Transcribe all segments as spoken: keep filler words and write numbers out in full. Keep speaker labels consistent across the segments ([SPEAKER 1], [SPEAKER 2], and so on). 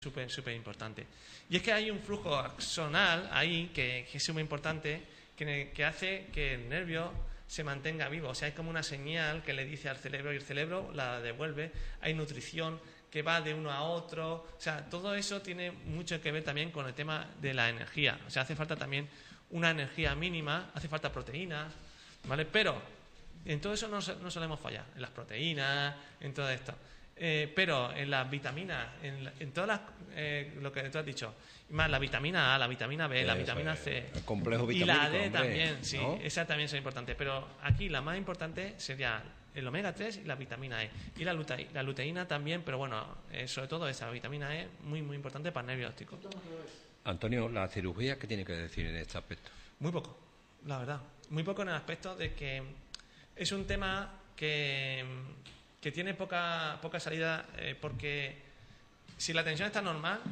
[SPEAKER 1] súper, súper importante. Y es que hay un flujo axonal ahí que, que es súper importante, que, que hace que el nervio se mantenga vivo. O sea, es como una señal que le dice al cerebro y el cerebro la devuelve. Hay nutrición que va de uno a otro. O sea, todo eso tiene mucho que ver también con el tema de la energía. O sea, hace falta también una energía mínima, hace falta proteínas, ¿vale? Pero en todo eso no, no solemos fallar, en las proteínas, en todo esto. Eh, pero en las vitaminas, en, en todas las, eh, lo que tú has dicho, más la vitamina A, la vitamina B, la vitamina C,
[SPEAKER 2] el complejo
[SPEAKER 1] y
[SPEAKER 2] vitamínico,
[SPEAKER 1] la D
[SPEAKER 2] hombre,
[SPEAKER 1] también, sí,
[SPEAKER 2] ¿no?
[SPEAKER 1] esa también es importante. Pero aquí la más importante sería el omega tres y la vitamina E. Y la, luteína, la luteína también, pero bueno, eh, sobre todo esa vitamina E, muy, muy importante para el nervio óptico.
[SPEAKER 2] Antonio, ¿la cirugía qué tiene que decir en este aspecto?
[SPEAKER 1] Muy poco, la verdad. Muy poco en el aspecto de que es un tema que, que tiene poca, poca salida, eh, porque si la tensión está normal,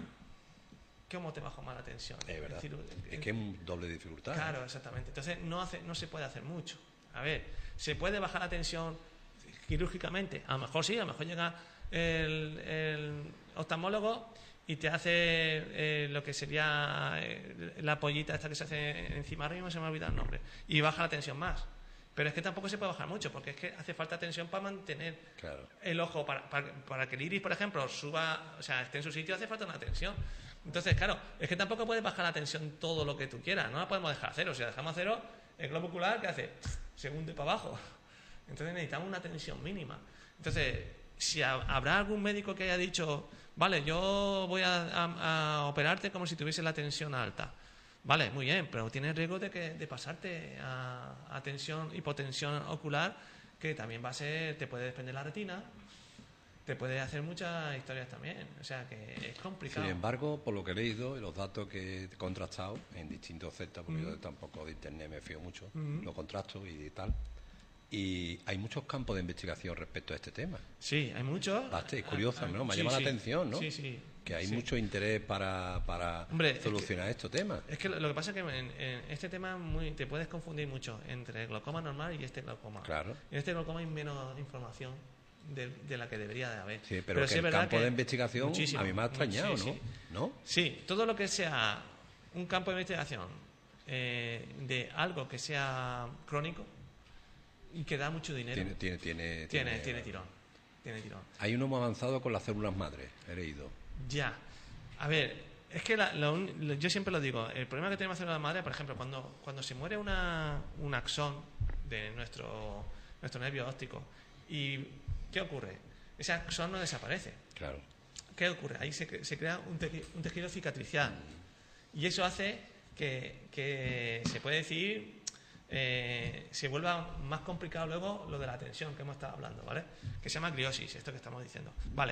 [SPEAKER 1] ¿cómo te bajo más la tensión?
[SPEAKER 2] Es verdad.
[SPEAKER 1] Es, decir,
[SPEAKER 2] es que es un doble dificultad.
[SPEAKER 1] Claro,
[SPEAKER 2] ¿eh?
[SPEAKER 1] exactamente. Entonces no, hace, no se puede hacer mucho. A ver, ¿se puede bajar la tensión quirúrgicamente? A lo mejor sí, a lo mejor llega el, el oftalmólogo y te hace eh, lo que sería eh, la pollita esta que se hace encima arriba, se me ha olvidado el nombre, y baja la tensión más. Pero es que tampoco se puede bajar mucho, porque es que hace falta tensión para mantener
[SPEAKER 2] claro.
[SPEAKER 1] el ojo, para, para, para que el iris, por ejemplo, suba, o sea, esté en su sitio, hace falta una tensión. Entonces, claro, es que tampoco puedes bajar la tensión todo lo que tú quieras, no la podemos dejar a cero. Si la dejamos a cero, el globo ocular, ¿qué hace? Se hunde para abajo. Entonces necesitamos una tensión mínima. Entonces, si ha, habrá algún médico que haya dicho, vale, yo voy a, a, a operarte como si tuviese la tensión alta. Vale, muy bien, pero tienes riesgo de, que, de pasarte a, a tensión, hipotensión ocular, que también va a ser, te puede desprender la retina, te puede hacer muchas historias también. O sea, que es complicado.
[SPEAKER 2] Sin embargo, por lo que he leído y los datos que he contrastado en distintos sectas, porque
[SPEAKER 1] Mm.
[SPEAKER 2] yo tampoco de internet me fío mucho,
[SPEAKER 1] Mm.
[SPEAKER 2] lo contrasto y tal. Y hay muchos campos de investigación respecto a este tema.
[SPEAKER 1] Sí, hay muchos.
[SPEAKER 2] Bastante, es curioso, ¿no? Me
[SPEAKER 1] Sí,
[SPEAKER 2] llama
[SPEAKER 1] sí.
[SPEAKER 2] la atención, ¿no?
[SPEAKER 1] Sí, sí.
[SPEAKER 2] Que hay
[SPEAKER 1] Sí.
[SPEAKER 2] mucho interés para, para
[SPEAKER 1] Hombre,
[SPEAKER 2] solucionar
[SPEAKER 1] es que,
[SPEAKER 2] estos temas.
[SPEAKER 1] Es que lo, lo que pasa es que en, en este tema muy, te puedes confundir mucho entre el glaucoma normal y este glaucoma.
[SPEAKER 2] Claro.
[SPEAKER 1] En este glaucoma hay menos información de, de la que debería de haber.
[SPEAKER 2] Sí, pero, pero que
[SPEAKER 1] sí
[SPEAKER 2] el
[SPEAKER 1] es verdad
[SPEAKER 2] campo
[SPEAKER 1] que
[SPEAKER 2] de investigación a mí me ha extrañado,
[SPEAKER 1] sí,
[SPEAKER 2] ¿no?
[SPEAKER 1] Sí.
[SPEAKER 2] ¿no?
[SPEAKER 1] Sí, todo lo que sea un campo de investigación eh, de algo que sea crónico y que da mucho dinero.
[SPEAKER 2] Tiene, tiene, tiene,
[SPEAKER 1] tiene,
[SPEAKER 2] tiene,
[SPEAKER 1] tiene tirón. Tiene tirón.
[SPEAKER 2] Hay uno muy avanzado con las células madre, he leído.
[SPEAKER 1] Ya. A ver, es que la, la un, lo, yo siempre lo digo, el problema que tenemos en la madre, por ejemplo, cuando, cuando se muere una, un axón de nuestro, nuestro nervio óptico, ¿y qué ocurre? Ese axón no desaparece.
[SPEAKER 2] Claro.
[SPEAKER 1] ¿Qué ocurre? Ahí se, se crea un, teji, un tejido cicatricial. Y eso hace que, que se puede decir, eh, se vuelva más complicado luego lo de la tensión que hemos estado hablando, ¿vale? Que se llama gliosis, esto que estamos diciendo. Vale.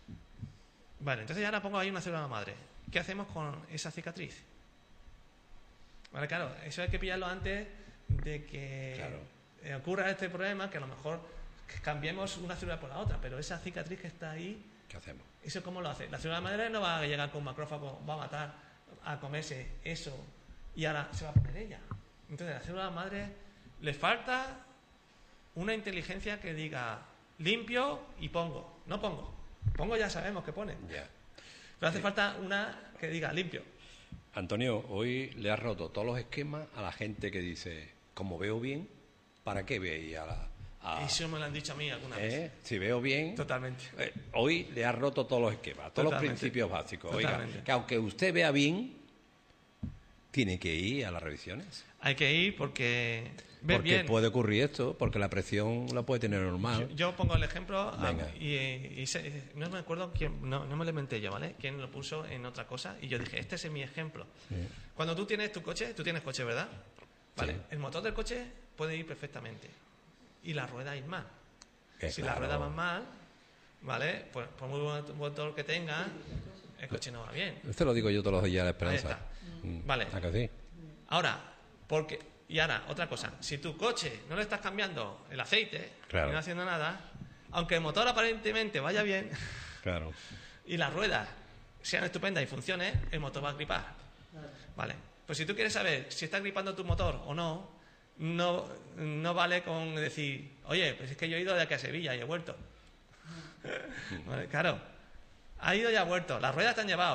[SPEAKER 1] Vale, entonces ahora pongo ahí una célula madre. ¿Qué hacemos con esa cicatriz? Vale, claro, eso hay que pillarlo antes de que
[SPEAKER 2] claro.
[SPEAKER 1] ocurra este problema, que a lo mejor cambiemos una célula por la otra, pero esa cicatriz que está ahí,
[SPEAKER 2] ¿qué hacemos?
[SPEAKER 1] ¿Eso cómo lo hace? La célula madre no va a llegar con un macrófago, va a matar, a comerse eso y ahora se va a poner ella. Entonces a la célula madre le falta una inteligencia que diga limpio y pongo, no pongo. Pongo ya sabemos que pone.
[SPEAKER 2] Ya.
[SPEAKER 1] Pero hace
[SPEAKER 2] sí.
[SPEAKER 1] falta una que diga limpio.
[SPEAKER 2] Antonio, hoy le has roto todos los esquemas a la gente que dice, como veo bien, ¿para qué veis a la...? A...
[SPEAKER 1] Eso me lo han dicho a mí alguna
[SPEAKER 2] ¿Eh?
[SPEAKER 1] vez.
[SPEAKER 2] Si veo bien...
[SPEAKER 1] Totalmente.
[SPEAKER 2] Eh, hoy le has roto todos los esquemas, todos
[SPEAKER 1] Totalmente.
[SPEAKER 2] los principios básicos.
[SPEAKER 1] Totalmente.
[SPEAKER 2] Oiga, que aunque usted vea bien, tiene que ir a las revisiones.
[SPEAKER 1] Hay que ir porque... Ver
[SPEAKER 2] porque
[SPEAKER 1] bien.
[SPEAKER 2] puede ocurrir esto, porque la presión la puede tener normal.
[SPEAKER 1] Yo, yo pongo el ejemplo
[SPEAKER 2] Venga.
[SPEAKER 1] y, y se, no me acuerdo quién, no, no me lo inventé yo, ¿vale? Quién lo puso en otra cosa y yo dije, este es mi ejemplo.
[SPEAKER 2] Sí.
[SPEAKER 1] Cuando tú tienes tu coche, tú tienes coche, ¿verdad? Vale.
[SPEAKER 2] Sí.
[SPEAKER 1] El motor del coche puede ir perfectamente y la rueda ir mal.
[SPEAKER 2] Que
[SPEAKER 1] si
[SPEAKER 2] claro.
[SPEAKER 1] la rueda va mal, ¿vale? Pues por muy buen motor que tenga, el coche no va bien.
[SPEAKER 2] Esto lo digo yo todos los días, la esperanza.
[SPEAKER 1] Ahí está.
[SPEAKER 2] Mm.
[SPEAKER 1] Vale.
[SPEAKER 2] ¿A que sí?
[SPEAKER 1] Ahora, porque y ahora, otra cosa, si tu coche no le estás cambiando el aceite,
[SPEAKER 2] Claro.
[SPEAKER 1] no haciendo nada, aunque el motor aparentemente vaya bien,
[SPEAKER 2] Claro.
[SPEAKER 1] y las ruedas sean estupendas y funcione, el motor va a gripar. Vale. Pues si tú quieres saber si está gripando tu motor o no, no, no vale con decir, oye, pues es que yo he ido de aquí a Sevilla y he vuelto. Vale, claro. Ha ido y ha vuelto. Las ruedas te han llevado.